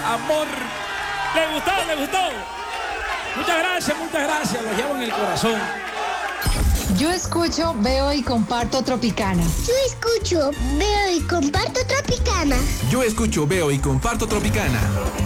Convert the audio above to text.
amor. ¿Le gustó? ¿Le gustó? Muchas gracias, lo llevo en el corazón. Yo escucho, veo y comparto Tropicana. Yo escucho, veo y comparto Tropicana. Yo escucho, veo y comparto Tropicana.